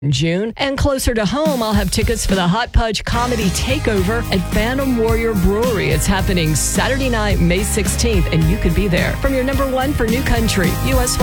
in June. And closer to home, I'll have tickets for the Hot Pudge Comedy Takeover at Phantom Warrior Brewery. It's happening Saturday night, May 16th, and you could be there. From your number one for New Country, U.S.